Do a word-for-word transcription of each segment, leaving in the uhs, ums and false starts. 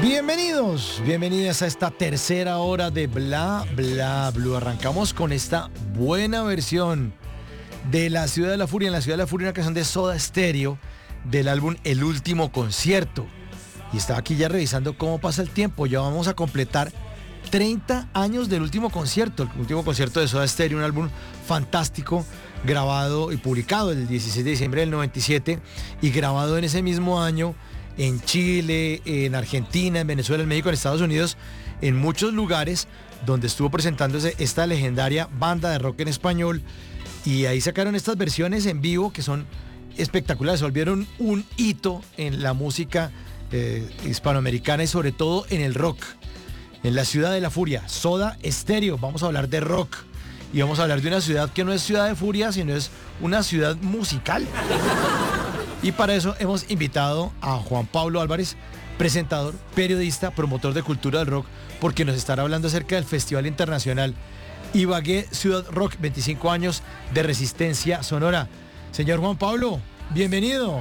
Bienvenidos, bienvenidas a esta tercera hora de Bla Bla Blue. Arrancamos con esta buena versión de La Ciudad de la Furia. En La Ciudad de la Furia, una canción de Soda Stereo del álbum El Último Concierto. Y estaba aquí ya revisando cómo pasa el tiempo. Ya vamos a completar treinta años del Último Concierto. El Último Concierto de Soda Stereo, un álbum fantástico, grabado y publicado el dieciséis de diciembre del noventa y siete y grabado en ese mismo año en Chile, en Argentina, en Venezuela, en México, en Estados Unidos, en muchos lugares donde estuvo presentándose esta legendaria banda de rock en español. Y ahí sacaron estas versiones en vivo que son espectaculares, se volvieron un hito en la música eh, hispanoamericana y sobre todo en el rock. En La Ciudad de la Furia, Soda Stereo, vamos a hablar de rock. Y vamos a hablar de una ciudad que no es ciudad de furia, sino es una ciudad musical. Y para eso hemos invitado a Juan Pablo Álvarez, presentador, periodista, promotor de cultura del rock, porque nos estará hablando acerca del Festival Internacional Ibagué Ciudad Rock, veinticinco años de resistencia sonora. Señor Juan Pablo, bienvenido.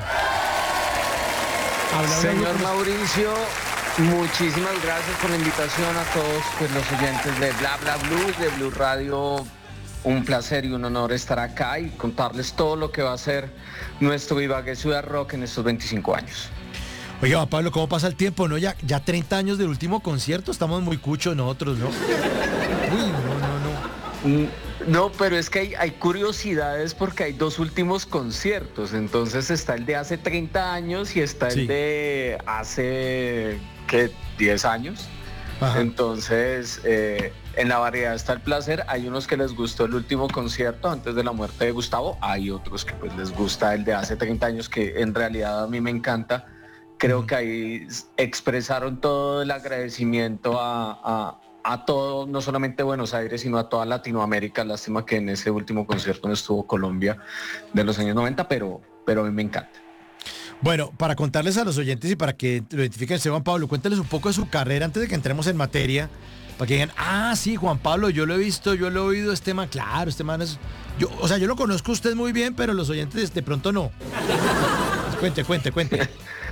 Habla Señor Mauricio, muchísimas gracias por la invitación a todos pues, los oyentes de Bla Bla Blue, de Blue Radio. Un placer y un honor estar acá y contarles todo lo que va a ser nuestro Ibagué Ciudad Rock en estos veinticinco años. Oiga, Pablo, ¿cómo pasa el tiempo? ¿No? Ya, ya treinta años del último concierto, estamos muy cuchos nosotros, ¿no? Uy, no, no, no. No, pero es que hay, hay curiosidades porque hay dos últimos conciertos. Entonces está el de hace treinta años y está sí. el de hace, ¿qué? diez años. Ajá. Entonces, eh, en la variedad está el placer. Hay unos que les gustó el último concierto antes de la muerte de Gustavo. Hay otros que pues les gusta el de hace treinta años, que en realidad a mí me encanta. Creo que ahí expresaron todo el agradecimiento a, a, a todo, no solamente Buenos Aires, sino a toda Latinoamérica. Lástima que en ese último concierto no estuvo Colombia de los años noventa, pero, pero a mí me encanta. Bueno, para contarles a los oyentes y para que lo identifiquen, Juan Pablo, cuéntales un poco de su carrera antes de que entremos en materia, para que digan, ah, sí, Juan Pablo, yo lo he visto, yo lo he oído, este man, claro, este man es... Yo, o sea, yo lo conozco a usted muy bien, pero los oyentes de pronto no. Cuente, cuente, cuente.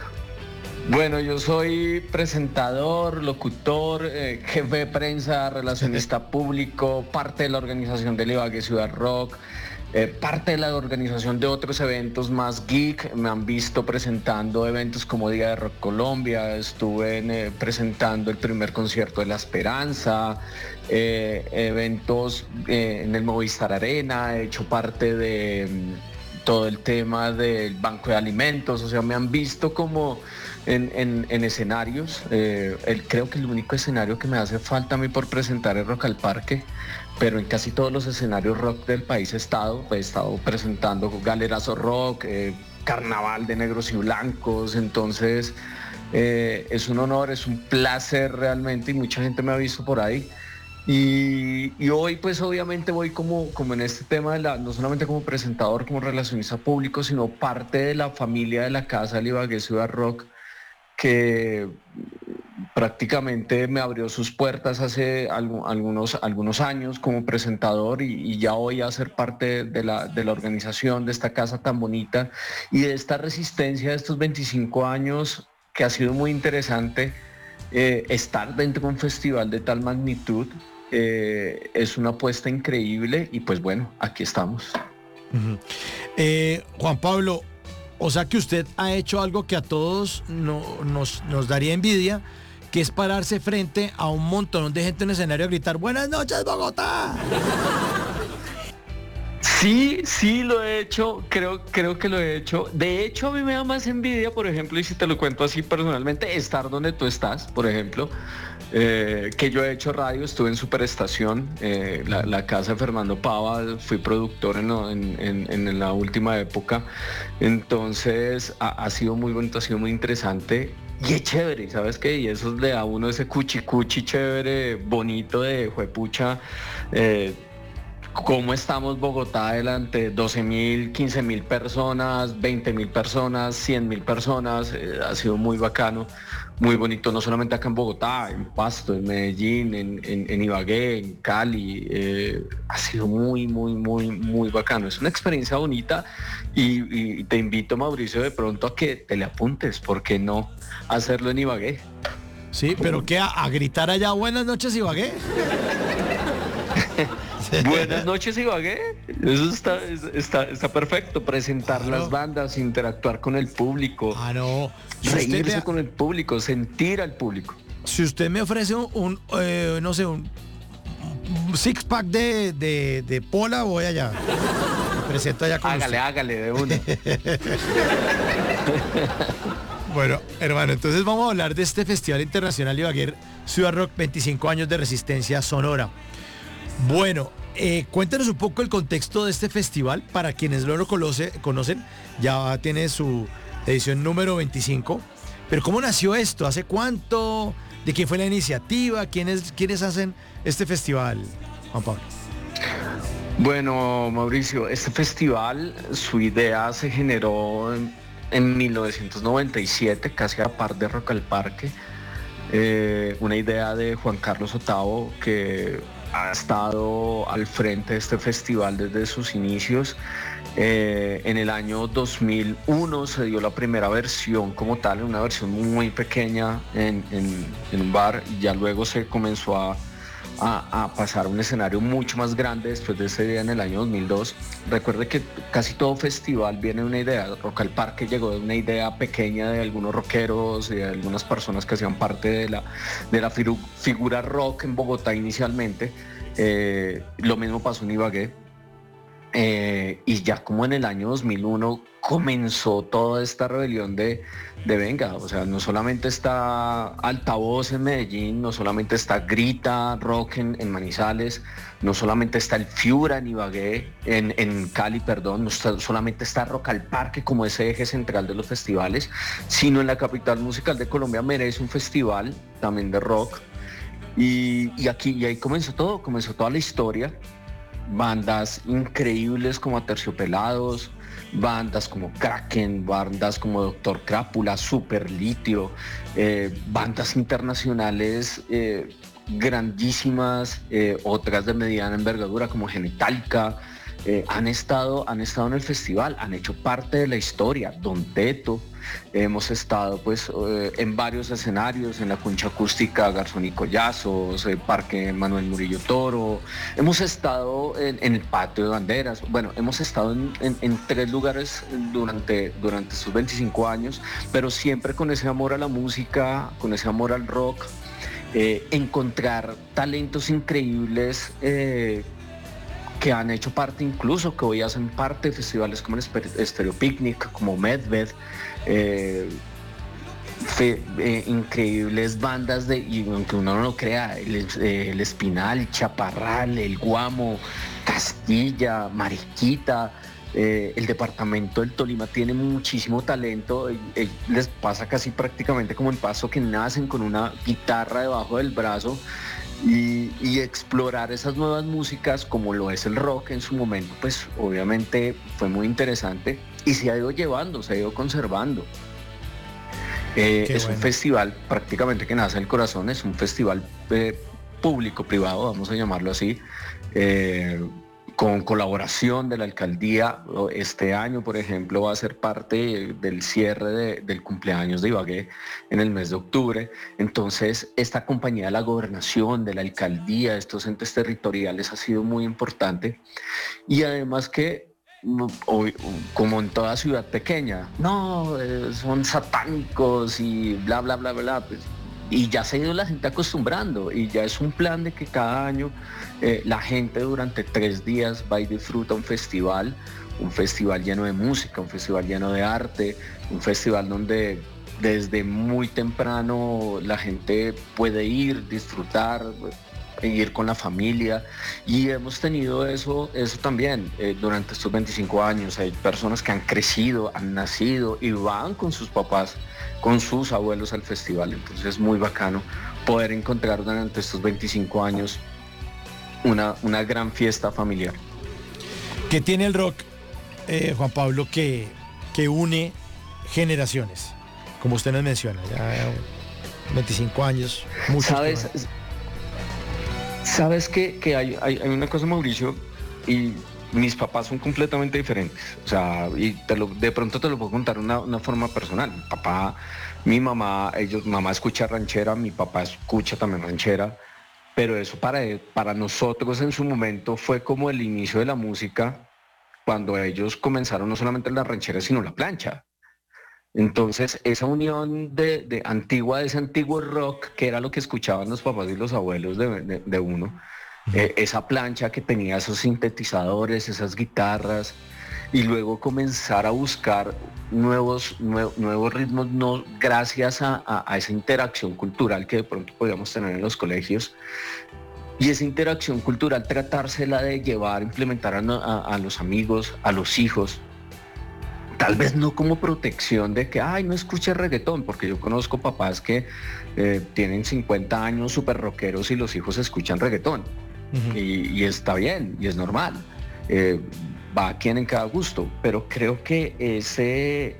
Bueno, yo soy presentador, locutor, eh, jefe de prensa, relacionista público, parte de la organización del Ibagué Ciudad Rock, eh, parte de la organización de otros eventos más geek. Me han visto presentando eventos como Día de Rock Colombia, estuve en, eh, presentando el primer concierto de La Esperanza, eh, eventos eh, en el Movistar Arena, he hecho parte de mm, todo el tema del Banco de Alimentos, o sea, me han visto como... En, en, en escenarios, eh, el, creo que el único escenario que me hace falta a mí por presentar es Rock al Parque, pero en casi todos los escenarios rock del país he estado, he estado presentando Galerazo Rock, eh, Carnaval de Negros y Blancos, entonces eh, es un honor, es un placer realmente y mucha gente me ha visto por ahí. Y, y hoy pues obviamente voy como, como en este tema, de la, no solamente como presentador, como relacionista público, sino parte de la familia de la casa del Ibagué Ciudad Rock, que prácticamente me abrió sus puertas hace algunos, algunos años como presentador y, y ya voy a ser parte de la, de la organización de esta casa tan bonita y de esta resistencia de estos veinticinco años que ha sido muy interesante. Eh, estar dentro de un festival de tal magnitud eh, es una apuesta increíble y pues bueno, aquí estamos. Uh-huh. eh, Juan Pablo, o sea que usted ha hecho algo que a todos no, nos, nos daría envidia, que es pararse frente a un montón de gente en el escenario a gritar ¡Buenas noches, Bogotá! Sí, sí lo he hecho, creo, creo que lo he hecho. De hecho, a mí me da más envidia, por ejemplo, y si te lo cuento así personalmente, estar donde tú estás, por ejemplo, eh, que yo he hecho radio, estuve en Superestación, eh, la, la casa de Fernando Pava, fui productor en, en, en, en la última época, entonces ha, ha sido muy bonito, ha sido muy interesante. Y es chévere, ¿sabes qué? Y eso le da a uno ese cuchi cuchi chévere, bonito de juepucha, eh, cómo estamos Bogotá delante, doce mil, quince mil personas, veinte mil personas, cien mil personas, eh, ha sido muy bacano, muy bonito, no solamente acá en Bogotá, en Pasto, en Medellín, en, en, en Ibagué, en Cali, eh, ha sido muy, muy, muy, muy bacano, es una experiencia bonita y, y te invito, Mauricio, de pronto a que te le apuntes, ¿por qué no hacerlo en Ibagué? Sí, pero ¿qué? ¿A, a gritar allá buenas noches Ibagué? Buenas noches Ibagué. Eso está, está, está perfecto. Presentar claro. las bandas, interactuar con el público. Ah, no. Reírse me... con el público, sentir al público. Si usted me ofrece un, un eh, no sé, un, un six pack de, de, de Pola, voy allá. Me presento allá con Hágale, usted. hágale de una. Bueno, hermano, entonces vamos a hablar de este Festival Internacional Ibagué Ciudad Rock, veinticinco años de resistencia sonora. Bueno, eh, cuéntanos un poco el contexto de este festival. Para quienes no lo conoce, conocen, ya tiene su edición número veinticinco. Pero ¿cómo nació esto? ¿Hace cuánto? ¿De quién fue la iniciativa? ¿Quiénes, quiénes hacen este festival, Juan Pablo? Bueno, Mauricio, este festival, su idea se generó en, en mil novecientos noventa y siete, casi a par de Rock al Parque. Eh, una idea de Juan Carlos Otavo, que ha estado al frente de este festival desde sus inicios. Eh, en el año dos mil uno se dio la primera versión como tal, una versión muy pequeña en, en, en un bar, y ya luego se comenzó a, a, a pasar a un escenario mucho más grande después de ese día en el año dos mil dos. Recuerde que casi todo festival viene de una idea. Rock al Parque llegó de una idea pequeña de algunos rockeros y de algunas personas que hacían parte de la, de la figu- figura rock en Bogotá inicialmente. Eh, lo mismo pasó en Ibagué. Eh, y ya como en el año dos mil uno comenzó toda esta rebelión de, de venga, o sea, no solamente está Altavoz en Medellín, no solamente está Grita Rock en, en Manizales, no solamente está el Fiura en Ibagué, en, en Cali, perdón, no está, solamente está Rock al Parque como ese eje central de los festivales, sino en la capital musical de Colombia merece un festival también de rock. Y, y aquí y ahí comenzó todo, comenzó toda la historia. Bandas increíbles como Aterciopelados, bandas como Kraken, bandas como Doctor Crápula, Super Litio, eh, bandas internacionales eh, grandísimas, eh, otras de mediana envergadura como Genitalica, eh, han estado, han estado en el festival, han hecho parte de la historia. Don Teto, hemos estado pues eh, en varios escenarios, en la Concha Acústica Garzón y Collazos, el Parque Manuel Murillo Toro, hemos estado en, en el Patio de Banderas, bueno, hemos estado en, en, en tres lugares durante, durante estos veinticinco años, pero siempre con ese amor a la música, con ese amor al rock, eh, encontrar talentos increíbles eh, que han hecho parte, incluso que hoy hacen parte de festivales como el Stereo Picnic, como Medved, eh, fe, eh, increíbles bandas de, y aunque uno no lo crea, el, eh, el Espinal, Chaparral, el Guamo, Castilla, Mariquita, eh, el departamento del Tolima tiene muchísimo talento, eh, eh, les pasa casi prácticamente como el Paso, que nacen con una guitarra debajo del brazo. Y, y explorar esas nuevas músicas como lo es el rock en su momento, pues obviamente fue muy interesante y se ha ido llevando, se ha ido conservando. Eh, es bueno. Un festival prácticamente que nace del corazón, es un festival eh, público-privado, vamos a llamarlo así, eh, con colaboración de la alcaldía. Este año, por ejemplo, va a ser parte del cierre de, del cumpleaños de Ibagué en el mes de octubre. Entonces, esta compañía de la gobernación, de la alcaldía, de estos entes territoriales ha sido muy importante. Y además que, hoy, como en toda ciudad pequeña, no, eh, son satánicos y bla, bla, bla, bla, pues, y ya se ha ido la gente acostumbrando y ya es un plan de que cada año eh, la gente durante tres días va y disfruta un festival, un festival lleno de música, un festival lleno de arte, un festival donde desde muy temprano la gente puede ir, disfrutar, ir con la familia, y hemos tenido eso, eso también eh, durante estos veinticinco años. Hay personas que han crecido, han nacido y van con sus papás, con sus abuelos al festival. Entonces es muy bacano poder encontrar durante estos veinticinco años una, una gran fiesta familiar. ¿Qué tiene el rock, eh, Juan Pablo, que, que une generaciones? Como usted nos menciona, ya veinticinco años, mucho. ¿Sabes? Sabes que, que hay, hay, hay una cosa, Mauricio, y mis papás son completamente diferentes, o sea, y te lo, de pronto te lo puedo contar de una, una forma personal. Mi papá, mi mamá, ellos, mamá escucha ranchera, mi papá escucha también ranchera, pero eso para, para nosotros en su momento fue como el inicio de la música, cuando ellos comenzaron no solamente la ranchera, sino la plancha. Entonces, esa unión de, de antigua, de ese antiguo rock, que era lo que escuchaban los papás y los abuelos de, de, de uno, eh, esa plancha que tenía esos sintetizadores, esas guitarras, y luego comenzar a buscar nuevos, nuevo, nuevos ritmos, no, gracias a, a, a esa interacción cultural que de pronto podíamos tener en los colegios. Y esa interacción cultural, tratársela de llevar, implementar a, a, a los amigos, a los hijos, tal vez no como protección de que, ay, no escuches reggaetón, porque yo conozco papás que eh, tienen cincuenta años súper rockeros y los hijos escuchan reggaetón. Uh-huh. y, y está bien, y es normal. Eh, va a quien en cada gusto, pero creo que ese,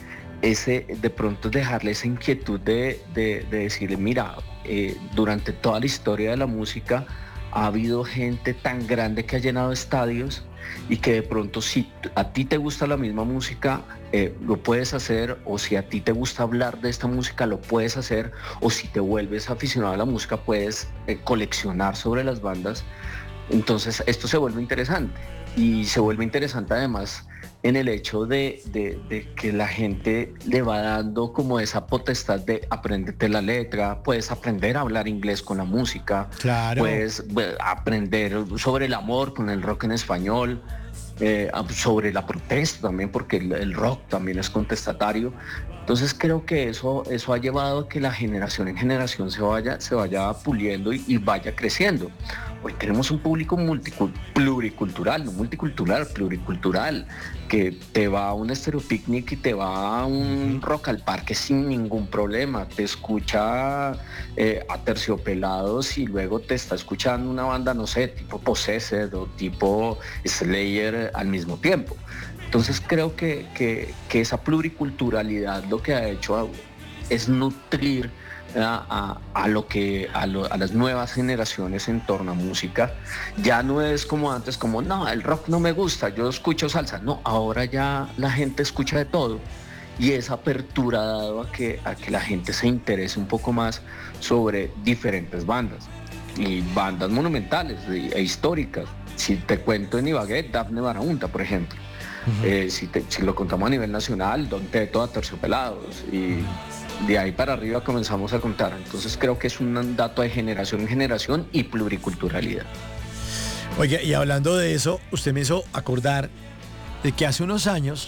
ese de pronto dejarle esa inquietud de, de, de decirle, mira, eh, durante toda la historia de la música ha habido gente tan grande que ha llenado estadios, y que de pronto si a ti te gusta la misma música, eh, lo puedes hacer, o si a ti te gusta hablar de esta música, lo puedes hacer, o si te vuelves aficionado a la música, puedes eh, coleccionar sobre las bandas. Entonces esto se vuelve interesante, y se vuelve interesante además en el hecho de, de, de que la gente le va dando como esa potestad de aprenderte la letra, puedes aprender a hablar inglés con la música, claro. Puedes aprender sobre el amor con el rock en español, eh, sobre la protesta también, porque el, el rock también es contestatario. Entonces creo que eso, eso ha llevado a que la generación en generación se vaya, se vaya puliendo y, y vaya creciendo. Hoy tenemos un público multicul- pluricultural, no multicultural, pluricultural, que te va a un estéreo picnic y te va a un rock al parque sin ningún problema, te escucha eh, a Terciopelados y luego te está escuchando una banda, no sé, tipo Possessed o tipo Slayer al mismo tiempo. Entonces creo que, que, que esa pluriculturalidad lo que ha hecho es nutrir A, a, a lo que a, lo, a las nuevas generaciones en torno a música. Ya no es como antes, como no, el rock no me gusta, yo escucho salsa. No, ahora ya la gente escucha de todo, y esa apertura ha dado a que, a que la gente se interese un poco más sobre diferentes bandas, y bandas monumentales e históricas. Si te cuento en Ibagué, Dafne Barahunta, por ejemplo. Uh-huh. eh, si, te, si lo contamos a nivel nacional, Don Teto, a Terciopelados, y de ahí para arriba comenzamos a contar. Entonces creo que es un dato de generación en generación y pluriculturalidad. Oye, y hablando de eso, usted me hizo acordar de que hace unos años,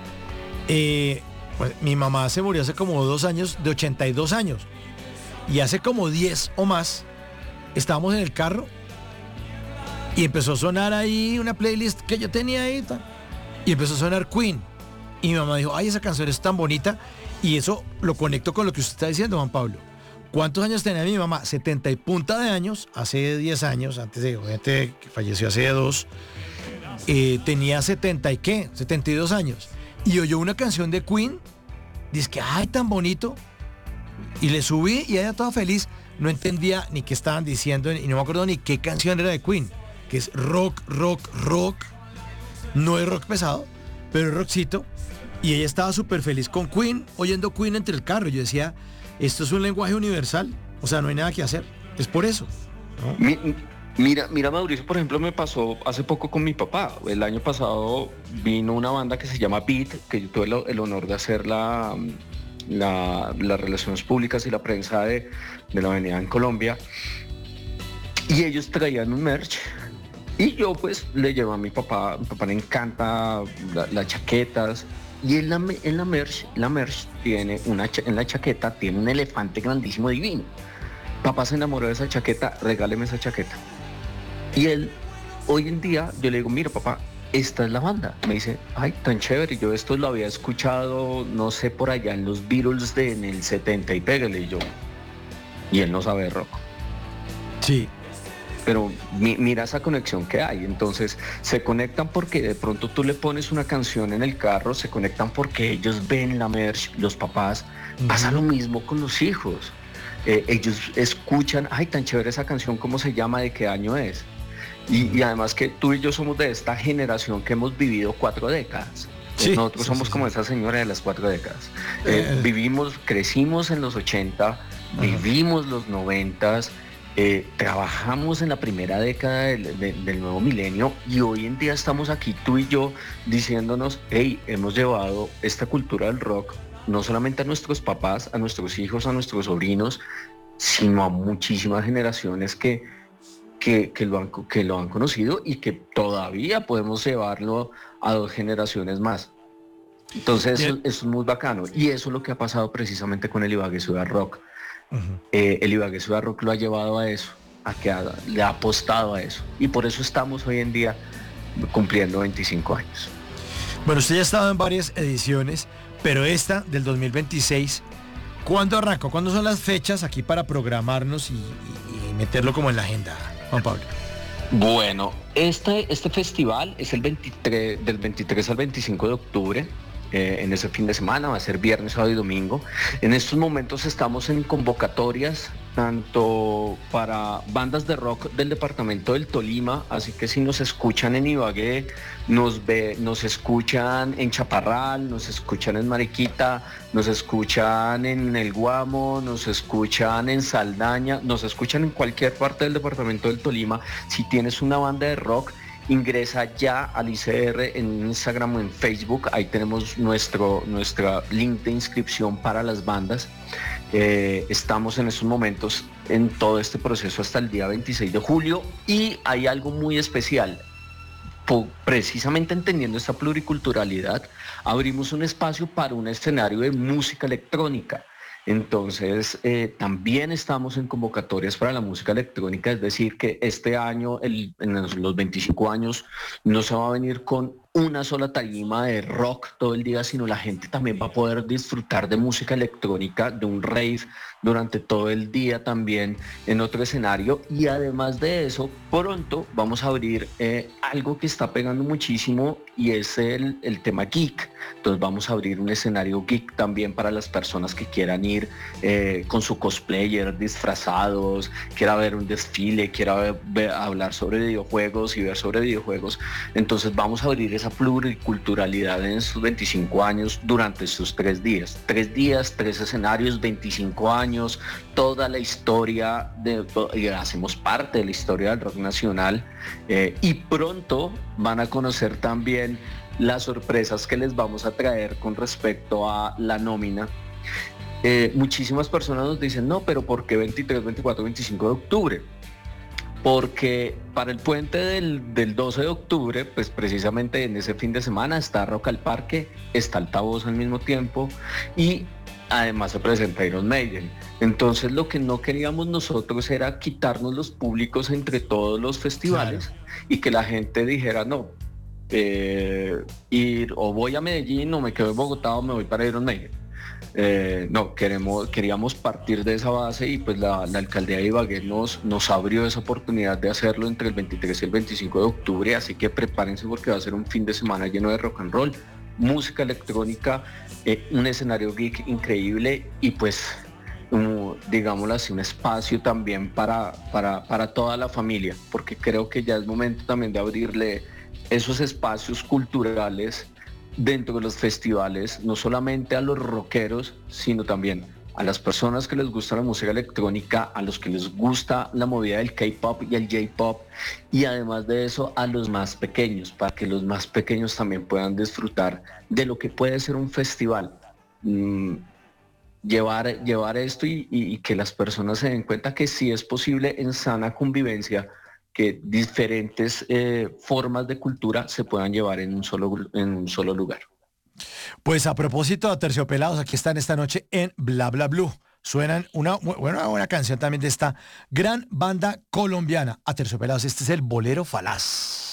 eh, pues, mi mamá se murió hace como dos años, de ochenta y dos años, y hace como diez o más estábamos en el carro y empezó a sonar ahí una playlist que yo tenía ahí, y empezó a sonar Queen, y mi mamá dijo, ay, esa canción es tan bonita. Y eso lo conecto con lo que usted está diciendo, Juan Pablo. ¿Cuántos años tenía mi mamá? setenta y punta de años, hace diez años, antes de, obviamente, que falleció hace dos, eh, tenía setenta y qué, setenta y dos años. Y oyó una canción de Queen, dice que, ay, tan bonito. Y le subí y ella toda feliz, no entendía ni qué estaban diciendo, y no me acuerdo ni qué canción era de Queen, que es rock, rock, rock. No es rock pesado, pero es rockcito. Y ella estaba súper feliz con Queen, oyendo Queen entre el carro. Yo decía, esto es un lenguaje universal, o sea, no hay nada que hacer. Es por eso, ¿no? Mi, mira, mira, Mauricio, por ejemplo, me pasó hace poco con mi papá. El año pasado vino una banda que se llama Beat, que yo tuve el, el honor de hacer la, la, las relaciones públicas y la prensa de, de la avenida en Colombia. Y ellos traían un merch. Y yo pues le llevo a mi papá, a mi papá le encanta la, las chaquetas. Y en la, en la merch, la merch tiene una, en la chaqueta tiene un elefante grandísimo divino. Papá se enamoró de esa chaqueta, regáleme esa chaqueta. Y él, hoy en día, yo le digo, mira papá, esta es la banda. Me dice, ay, tan chévere, yo esto lo había escuchado, no sé, por allá en los Beatles de en el setenta y pégale, y yo. Y él no sabe de rock. Sí. Pero mi, mira esa conexión que hay. Entonces se conectan porque de pronto tú le pones una canción en el carro, se conectan porque ellos ven la merch, los papás. Uh-huh. Pasa lo mismo con los hijos. Eh, ellos escuchan, ay, tan chévere esa canción, ¿cómo se llama? ¿De qué año es? Y, y además que tú y yo somos de esta generación que hemos vivido cuatro décadas. Sí, Nosotros sí, somos sí, como sí. esa señora de las cuatro décadas. Eh, Eh, vivimos, crecimos en los ochenta, ajá. vivimos los noventas, eh, trabajamos en la primera década del, de, del nuevo milenio y hoy en día estamos aquí tú y yo diciéndonos, hey, hemos llevado esta cultura del rock no solamente a nuestros papás, a nuestros hijos, a nuestros sobrinos, sino a muchísimas generaciones que, que, que, lo han, que lo han conocido y que todavía podemos llevarlo a dos generaciones más. Entonces eso, Bien. eso es muy bacano y eso es lo que ha pasado precisamente con el Ibagué Ciudad Rock. Ujú. Eh, el Ibagué Ciudad Rock lo ha llevado a eso, a que ha, le ha apostado a eso y por eso estamos hoy en día cumpliendo veinticinco años. Bueno, usted ya ha estado en varias ediciones, pero esta del dos mil veintiséis, ¿cuándo arrancó? ¿Cuándo son las fechas aquí para programarnos y, y, y meterlo como en la agenda, Juan Pablo? Bueno, este, este festival es el veintitrés, del veintitrés al veinticinco de octubre. Eh, en ese fin de semana, va a ser viernes, sábado y domingo. En estos momentos estamos en convocatorias tanto para bandas de rock del departamento del Tolima, así que si nos escuchan en Ibagué, nos ve, nos escuchan en Chaparral, nos escuchan en Mariquita, nos escuchan en El Guamo, nos escuchan en Saldaña, nos escuchan en cualquier parte del departamento del Tolima. Si tienes una banda de rock, ingresa ya al I C R en Instagram o en Facebook, ahí tenemos nuestro nuestra link de inscripción para las bandas. Eh, estamos en estos momentos en todo este proceso hasta el día veintiséis de julio y hay algo muy especial. Po- precisamente entendiendo esta pluriculturalidad, abrimos un espacio para un escenario de música electrónica. Entonces, eh, también estamos en convocatorias para la música electrónica, es decir, que este año, el, en los, los veinticinco años, no se va a venir con una sola tarima de rock todo el día, sino la gente también va a poder disfrutar de música electrónica, de un rave durante todo el día también en otro escenario. Y además de eso, pronto vamos a abrir eh, algo que está pegando muchísimo y es el, el tema geek. Entonces vamos a abrir un escenario geek también para las personas que quieran ir eh, con su cosplayer disfrazados, quiera ver un desfile, quiera ver, ver, hablar sobre videojuegos y ver sobre videojuegos. Entonces vamos a abrir esa pluriculturalidad en estos veinticinco años durante estos tres días. Tres días, tres escenarios, veinticinco años, toda la historia, de, y hacemos parte de la historia del rock nacional eh, y pronto van a conocer también las sorpresas que les vamos a traer con respecto a la nómina. Eh, muchísimas personas nos dicen, no, pero ¿por qué veintitrés, veinticuatro, veinticinco de octubre? Porque para el puente del, del doce de octubre, pues precisamente en ese fin de semana está Rock al Parque, está Altavoz al mismo tiempo y además se presenta Iron Maiden. Entonces lo que no queríamos nosotros era quitarnos los públicos entre todos los festivales, claro, y que la gente dijera, no, eh, ir o voy a Medellín o me quedo en Bogotá o me voy para Iron Maiden. Eh, no, queremos, queríamos partir de esa base y pues la, la alcaldía de Ibagué nos, nos abrió esa oportunidad de hacerlo entre el veintitrés y el veinticinco de octubre, así que prepárense porque va a ser un fin de semana lleno de rock and roll, música electrónica, eh, un escenario geek increíble y pues um, digámoslo así, un espacio también para, para, para toda la familia, porque creo que ya es momento también de abrirle esos espacios culturales dentro de los festivales, no solamente a los rockeros, sino también a las personas que les gusta la música electrónica, a los que les gusta la movida del K-pop y el J-pop, y además de eso a los más pequeños, para que los más pequeños también puedan disfrutar de lo que puede ser un festival. Mm, llevar, llevar esto y, y, y que las personas se den cuenta que sí es posible en sana convivencia que diferentes eh, formas de cultura se puedan llevar en un solo, en un solo lugar. Pues a propósito de Aterciopelados, aquí están esta noche en Bla Bla Blue. Suenan una, bueno, una buena canción también de esta gran banda colombiana, Aterciopelados. Este es el Bolero Falaz.